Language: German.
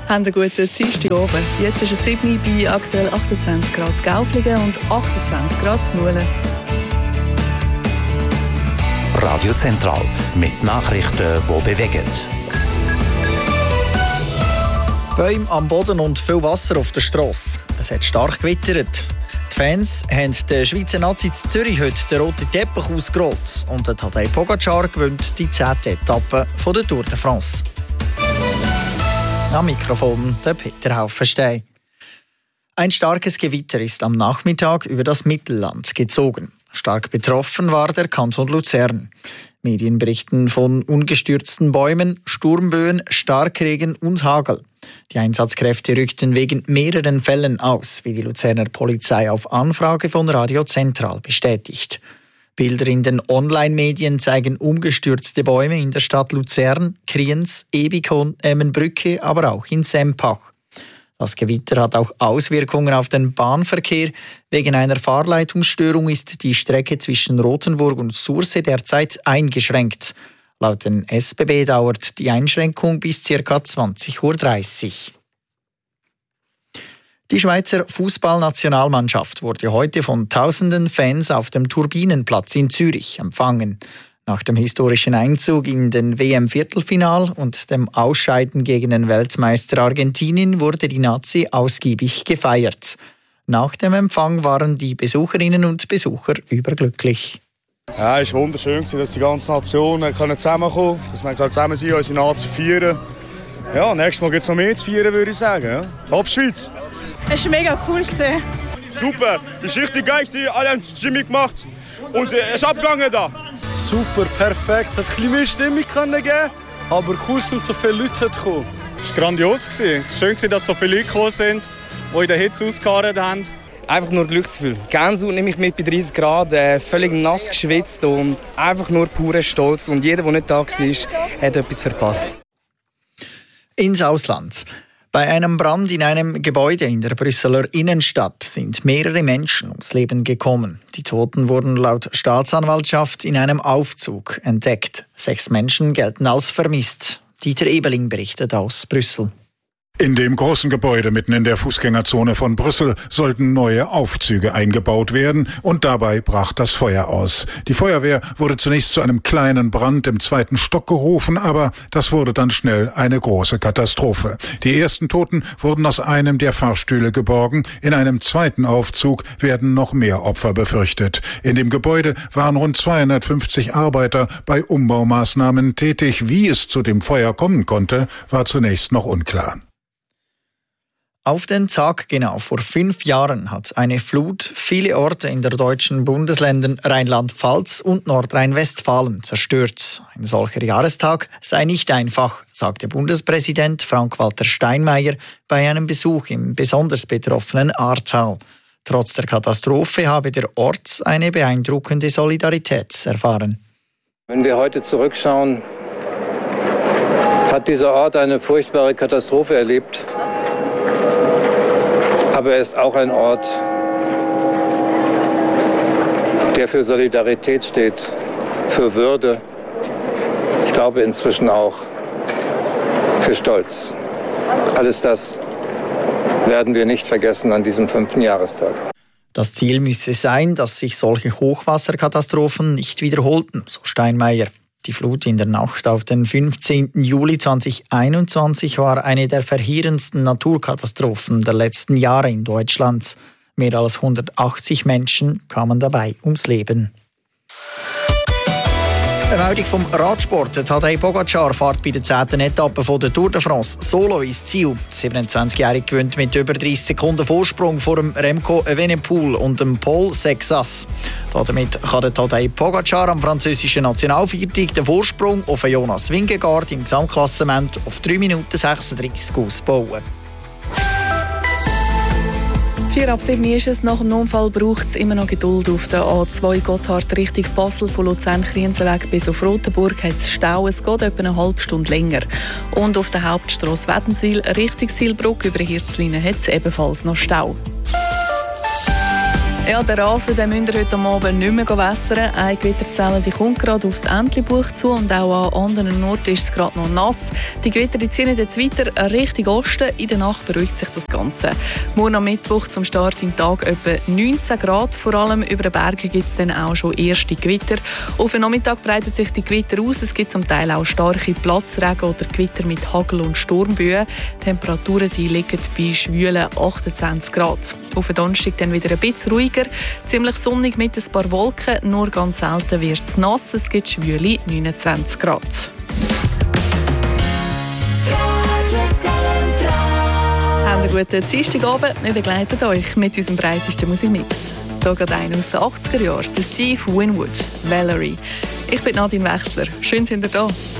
Haben einen guten Dienstag oben. Jetzt ist es 7 Uhr bei aktuell 28 Grad zu Gaufligen und 28 Grad zu Nulen. Radio Zentral mit Nachrichten, die bewegen. Bäume am Boden und viel Wasser auf der Strasse. Es hat stark gewittert. Die Fans haben den Schweizer Nazi in Zürich heute den roten Teppich ausgerollt und Tadej Pogačar gewinnt die 10. Etappe der Tour de France. Am Mikrofon der Peter Haufenstein. Ein starkes Gewitter ist am Nachmittag über das Mittelland gezogen. Stark betroffen war der Kanton Luzern. Medien berichten von ungestürzten Bäumen, Sturmböen, Starkregen und Hagel. Die Einsatzkräfte rückten wegen mehreren Fällen aus, wie die Luzerner Polizei auf Anfrage von Radio Zentral bestätigt. Bilder in den Online-Medien zeigen umgestürzte Bäume in der Stadt Luzern, Kriens, Ebikon, Emmenbrücke, aber auch in Sempach. Das Gewitter hat auch Auswirkungen auf den Bahnverkehr. Wegen einer Fahrleitungsstörung ist die Strecke zwischen Rothenburg und Sursee derzeit eingeschränkt. Laut den SBB dauert die Einschränkung bis ca. 20:30 Uhr. Die Schweizer Fußballnationalmannschaft wurde heute von tausenden Fans auf dem Turbinenplatz in Zürich empfangen. Nach dem historischen Einzug in den WM-Viertelfinal und dem Ausscheiden gegen den Weltmeister Argentinien wurde die Nazi ausgiebig gefeiert. Nach dem Empfang waren die Besucherinnen und Besucher überglücklich. Ja, es war wunderschön, dass die ganze Nation zusammenkommen konnte, dass wir zusammen sind, unsere Nazi feiern. Ja, nächstes Mal gibt es noch mehr zu feiern, würde ich sagen. Ja. Top Schweiz! Es war mega cool. Super, das ist richtig geil, alle haben es Jimmy gemacht. Und es ist abgegangen da. Super, perfekt. Es hat ein bisschen mehr Stimmung geben, aber cool sind so viele Leute gekommen. Es war grandios. Schön, dass so viele Leute gekommen sind, die in der Hitze ausgeharrt haben. Einfach nur Glücksgefühl. Gänsehaut nehme ich mit bei 30 Grad, völlig nass geschwitzt und einfach nur purer Stolz. Und jeder, der nicht da war, hat etwas verpasst. Ins Ausland. Bei einem Brand in einem Gebäude in der Brüsseler Innenstadt sind mehrere Menschen ums Leben gekommen. Die Toten wurden laut Staatsanwaltschaft in einem Aufzug entdeckt. 6 Menschen gelten als vermisst. Dieter Ebeling berichtet aus Brüssel. In dem großen Gebäude mitten in der Fußgängerzone von Brüssel sollten neue Aufzüge eingebaut werden und dabei brach das Feuer aus. Die Feuerwehr wurde zunächst zu einem kleinen Brand im 2. Stock gerufen, aber das wurde dann schnell eine große Katastrophe. Die ersten Toten wurden aus einem der Fahrstühle geborgen. In einem 2. Aufzug werden noch mehr Opfer befürchtet. In dem Gebäude waren rund 250 Arbeiter bei Umbaumaßnahmen tätig. Wie es zu dem Feuer kommen konnte, war zunächst noch unklar. Auf den Tag genau vor 5 Jahren hat eine Flut viele Orte in der deutschen Bundesländern Rheinland-Pfalz und Nordrhein-Westfalen zerstört. Ein solcher Jahrestag sei nicht einfach, sagte Bundespräsident Frank-Walter Steinmeier bei einem Besuch im besonders betroffenen Ahrtal. Trotz der Katastrophe habe der Ort eine beeindruckende Solidarität erfahren. Wenn wir heute zurückschauen, hat dieser Ort eine furchtbare Katastrophe erlebt. Aber er ist auch ein Ort, der für Solidarität steht, für Würde. Ich glaube inzwischen auch für Stolz. Alles das werden wir nicht vergessen an diesem 5. Jahrestag. Das Ziel müsse sein, dass sich solche Hochwasserkatastrophen nicht wiederholten, so Steinmeier. Die Flut in der Nacht auf den 15. Juli 2021 war eine der verheerendsten Naturkatastrophen der letzten Jahre in Deutschland. Mehr als 180 Menschen kamen dabei ums Leben. Eine Meldung vom Radsport. Tadej Pogačar fährt bei der 10. Etappe der Tour de France solo ins Ziel. Der 27-Jährige gewinnt mit über 30 Sekunden Vorsprung vor dem Remco Evenepoel und dem Paul Sexas. Damit kann der Tadej Pogačar am französischen Nationalviertag den Vorsprung auf Jonas Vingegaard im Gesamtklassement auf 3 Minuten 36 ausbauen. 6:04 ist es. Nach dem Unfall braucht es immer noch Geduld. Auf der A2 Gotthard Richtung Basel von Luzern-Krienzenweg bis auf Rotenburg hat es Stau. Es geht etwa eine halbe Stunde länger. Und auf der Hauptstrasse Wädenswil Richtung Silbrugg über Hirzlinen hat es ebenfalls noch Stau. Ja, der Rasen müsst ihr heute Abend nicht mehr wässern. Eine Gewitterzelle kommt gerade aufs Entlebuch zu und auch an anderen Orten ist es gerade noch nass. Die Gewitter ziehen jetzt weiter Richtung Osten. In der Nacht beruhigt sich das Ganze. Morgen am Mittwoch zum Start in den Tag etwa 19 Grad. Vor allem über den Bergen gibt es dann auch schon erste Gewitter. Auf den Nachmittag breiten sich die Gewitter aus. Es gibt zum Teil auch starke Platzregen oder Gewitter mit Hagel- und Sturmböen. Die Temperaturen liegen bei schwülen 28 Grad. Auf den Donnerstag dann wieder ein bisschen ruhiger. Ziemlich sonnig mit ein paar Wolken, nur ganz selten wird es nass. Es gibt schwüle 29 Grad. Habt einen guten Dienstagabend. Wir begleiten euch mit unserem breitesten Musikmix. Hier geht einer aus den 80er Jahren, Steve Winwood, Valerie. Ich bin Nadine Wechsler. Schön, sind ihr da.